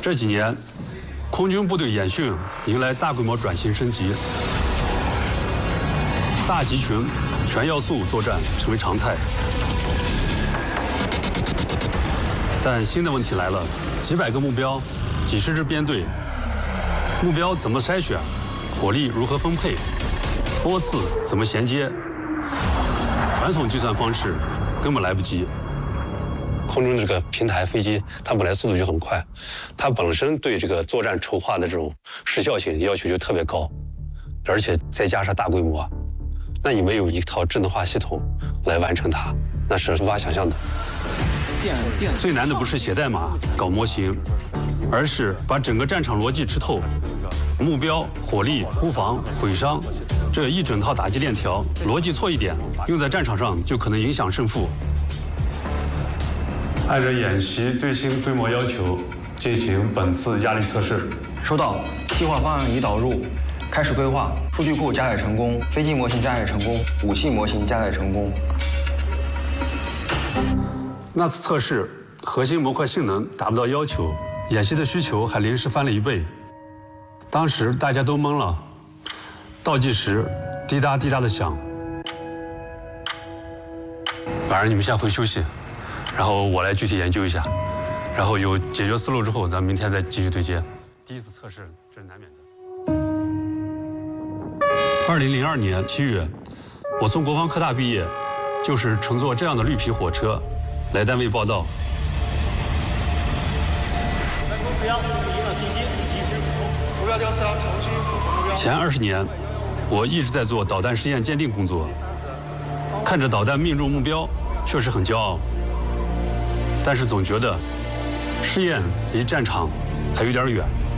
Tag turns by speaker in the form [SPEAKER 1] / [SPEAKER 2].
[SPEAKER 1] 这几年，空军部队演训迎来大规模转型升级，大集群、全要素作战成为常态。但新的问题来了：几百个目标，几十支编队，目标怎么筛选？火力如何分配？波次怎么衔接？传统计算方式根本来不及。空中这个平台飞机，它本来速度就很快，它本身对这个作战筹划的这种时效性要求就特别高，而且再加上大规模，那你没有一套智能化系统来完成它，那是无法想象的。最难的不是写代码、搞模型，而是把整个战场逻辑吃透，目标、火力、突防、毁伤，这一整套打击链条，逻辑错一点，用在战场上就可能影响胜负。按照演习最新规模要求，进行本次压力测试。
[SPEAKER 2] 收到，计划方案已导入，开始规划。数据库加载成功，飞机模型加载成功，武器模型加载成功。
[SPEAKER 1] 那次测试核心模块性能达不到要求，演习的需求还临时翻了1倍。当时大家都懵了，倒计时滴答滴答的响。晚上你们先回休息。然后我来具体研究一下，然后有解决思路之后，咱们明天再继续对接。第一次测试这是难免的。2002年7月，我从国防科大毕业，就是乘坐这样的绿皮火车来单位报到。前20年，我一直在做导弹试验鉴定工作，看着导弹命中目标，确实很骄傲。但是总觉得试验离战场还有点远。